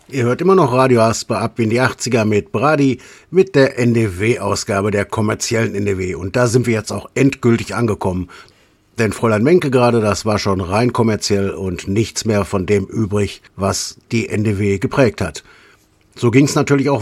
Ihr hört immer noch Radio Asper ab in die 80er mit Brady, mit der NDW-Ausgabe der kommerziellen NDW. Und da sind wir jetzt auch endgültig angekommen. Denn Fräulein Menke gerade, das war schon rein kommerziell und nichts mehr von dem übrig, was die NDW geprägt hat. So ging es natürlich auch